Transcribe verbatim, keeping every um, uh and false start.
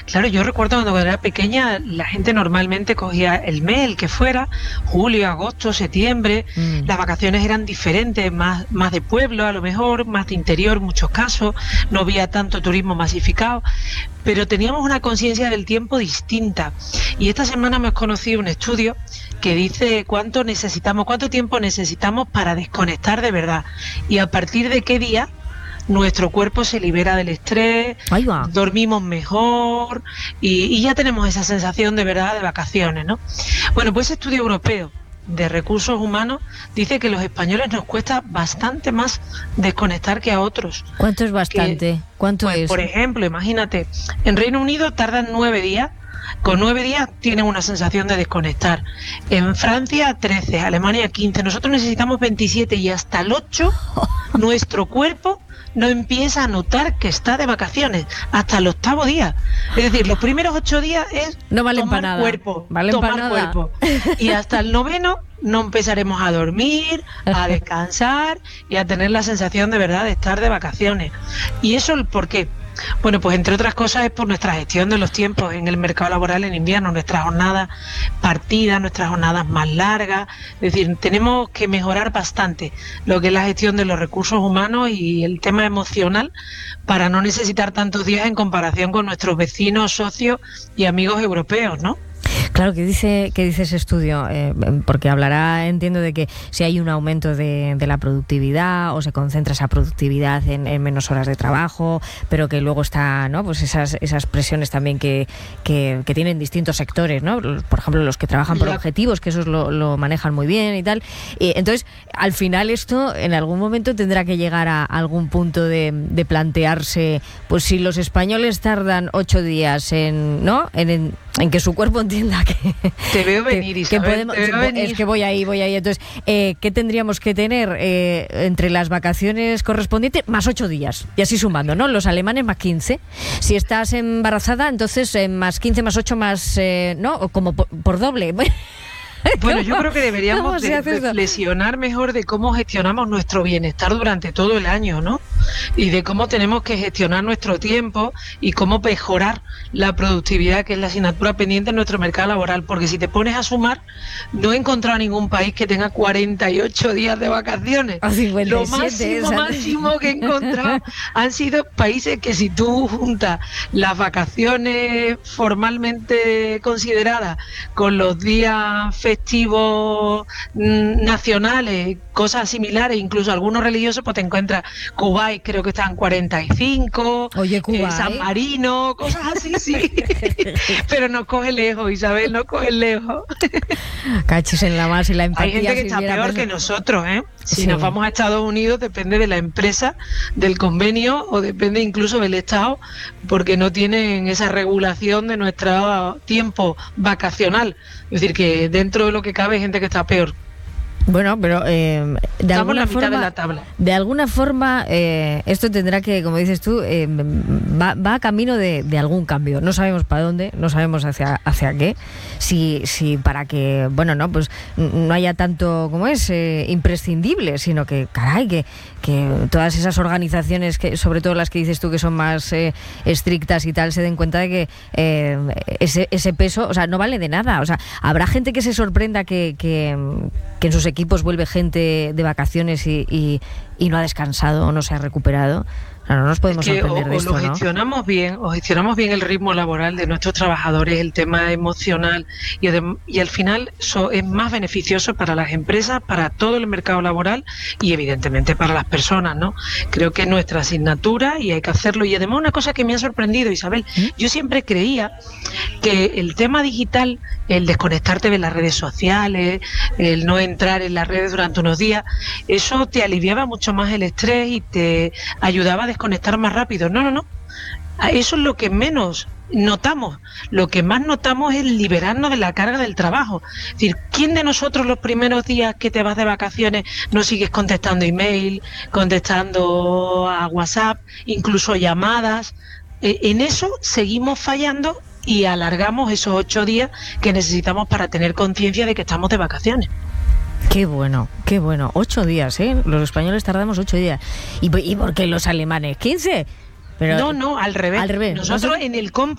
Claro, yo recuerdo cuando era pequeña, la gente normalmente cogía el mes, el que fuera, julio, agosto, septiembre, mm. las vacaciones eran diferentes, más, más de pueblo a lo mejor, más de interior en muchos casos, no había tanto turismo masificado, pero teníamos una conciencia del tiempo distinta. Y esta semana me he conocido un estudio que dice cuánto necesitamos, cuánto tiempo necesitamos para desconectar de verdad y a partir de qué día nuestro cuerpo se libera del estrés, dormimos mejor y, y ya tenemos esa sensación de verdad de vacaciones, ¿no? Bueno, pues ese estudio europeo de recursos humanos dice que a los españoles nos cuesta bastante más desconectar que a otros. ¿Cuánto es bastante? Que, ¿Cuánto pues, es? Por ejemplo, imagínate, en Reino Unido tardan nueve días. Con nueve días tienen una sensación de desconectar. En Francia, trece, Alemania, quince. Nosotros necesitamos veintisiete y hasta el ocho nuestro cuerpo no empieza a notar que está de vacaciones hasta el octavo día. Es decir, los primeros ocho días es no valen tomar para nada. cuerpo, valen tomar para nada. cuerpo. Y hasta el noveno no empezaremos a dormir, a descansar y a tener la sensación de verdad de estar de vacaciones. ¿Y eso por qué? Bueno, pues entre otras cosas es por nuestra gestión de los tiempos en el mercado laboral en invierno, nuestras jornadas partidas, nuestras jornadas más largas, es decir, tenemos que mejorar bastante lo que es la gestión de los recursos humanos y el tema emocional para no necesitar tantos días en comparación con nuestros vecinos, socios y amigos europeos, ¿no? Claro, ¿qué dice, qué dice ese estudio? Eh, porque hablará, entiendo, de que si hay un aumento de, de la productividad o se concentra esa productividad en, en menos horas de trabajo, pero que luego está, ¿no? Pues esas, esas presiones también que, que, que tienen distintos sectores, ¿no? Por ejemplo, los que trabajan por objetivos, que esos lo, lo manejan muy bien y tal. Y entonces, al final esto en algún momento tendrá que llegar a algún punto de, de plantearse, pues si los españoles tardan ocho días en, ¿no? En, en, en que su cuerpo entienda que te veo venir, que, Isabel, que podemos, te veo venir. Es que voy ahí, voy ahí. Entonces, eh, ¿qué tendríamos que tener eh, entre las vacaciones correspondientes más ocho días? Y así sumando, ¿no? Los alemanes más quince. Si estás embarazada, entonces eh, más quince, más ocho, más, eh, ¿no? Como por, por doble. Bueno, yo creo que deberíamos de reflexionar mejor de cómo gestionamos nuestro bienestar durante todo el año, ¿no? Y de cómo tenemos que gestionar nuestro tiempo y cómo mejorar la productividad, que es la asignatura pendiente en nuestro mercado laboral. Porque si te pones a sumar, no he encontrado ningún país que tenga cuarenta y ocho días de vacaciones. A cincuenta y siete, Lo máximo, esa... máximo que he encontrado han sido países que si tú juntas las vacaciones formalmente consideradas con los días festivos nacionales, cosas similares, incluso algunos religiosos, pues te encuentras Kuwait, creo que están cuarenta y cinco, Oye, Cuba, eh, San ¿eh? Marino, cosas así, sí. Pero nos coge lejos, Isabel, nos coge lejos. Cachis en la más y la empatía. Hay gente que si está peor persona... que nosotros, ¿eh? Si sí. nos vamos a Estados Unidos, depende de la empresa, del convenio, o depende incluso del Estado, porque no tienen esa regulación de nuestro tiempo vacacional. Es decir, que dentro de lo que cabe hay gente que está peor. Bueno, pero eh, de, alguna la mitad forma, de la tabla. de alguna forma eh, esto tendrá que, como dices tú, eh, va, va a camino de, de algún cambio. No sabemos para dónde, no sabemos hacia hacia qué. Si, si para que, bueno, no, pues no haya tanto, como es, eh, imprescindible, sino que, caray, que, que todas esas organizaciones, que sobre todo las que dices tú que son más eh, estrictas y tal, se den cuenta de que eh, ese, ese peso, o sea, no vale de nada. O sea, habrá gente que se sorprenda que, que, que en sus equipos vuelve gente de vacaciones y, y, y no ha descansado o no se ha recuperado. No, no nos podemos es que sorprender o, de esto, o lo ¿no? gestionamos bien, o gestionamos bien el ritmo laboral de nuestros trabajadores, el tema emocional, y, adem- y al final eso es más beneficioso para las empresas, para todo el mercado laboral y evidentemente para las personas, ¿no? Creo que es nuestra asignatura y hay que hacerlo. Y además una cosa que me ha sorprendido, Isabel, ¿Mm? yo siempre creía que el tema digital, el desconectarte de las redes sociales, el no entrar en las redes durante unos días, eso te aliviaba mucho más el estrés y te ayudaba a desconectar más rápido. No, no, no. Eso es lo que menos notamos. Lo que más notamos es liberarnos de la carga del trabajo. Es decir, ¿quién de nosotros los primeros días que te vas de vacaciones no sigues contestando email, contestando a WhatsApp, incluso llamadas? En eso seguimos fallando y alargamos esos ocho días que necesitamos para tener conciencia de que estamos de vacaciones. Qué bueno, qué bueno. Ocho días, ¿eh? Los españoles tardamos ocho días. ¿Y, y por qué los alemanes? ¿quince? Pero, no, no, al revés. Al revés. Nosotros en el comp